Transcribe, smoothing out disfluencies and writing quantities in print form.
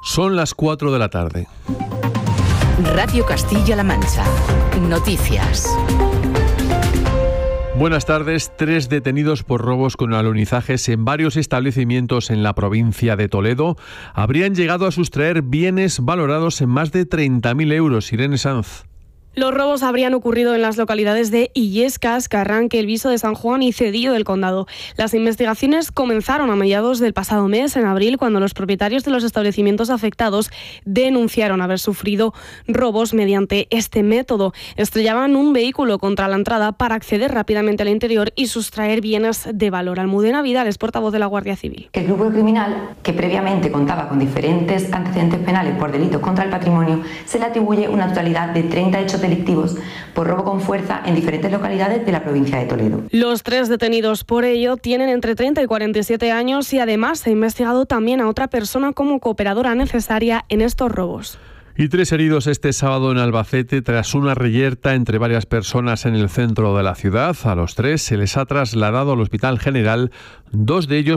Son las 4 de la tarde. Radio Castilla-La Mancha. Noticias. Buenas tardes. 3 detenidos por robos con alunizajes en varios establecimientos en la provincia de Toledo habrían llegado a sustraer bienes valorados en más de 30.000 euros. Irene Sanz. Los robos habrían ocurrido en las localidades de Illescas, Carranque, El Viso de San Juan y Cedillo del Condado. Las investigaciones comenzaron a mediados del pasado mes, en abril, cuando los propietarios de los establecimientos afectados denunciaron haber sufrido robos mediante este método. Estrellaban un vehículo contra la entrada para acceder rápidamente al interior y sustraer bienes de valor. Almudena Vidal es portavoz de la Guardia Civil. El grupo criminal, que previamente contaba con diferentes antecedentes penales por delitos contra el patrimonio, se le atribuye una totalidad de 30 hechos delictivos por robo con fuerza en diferentes localidades de la provincia de Toledo. Los 3 detenidos por ello tienen entre 30 y 47 años y además se ha investigado también a otra persona como cooperadora necesaria en estos robos. Y 3 heridos este sábado en Albacete tras una reyerta entre varias personas en el centro de la ciudad. A los 3 se les ha trasladado al Hospital General, 2 de ellos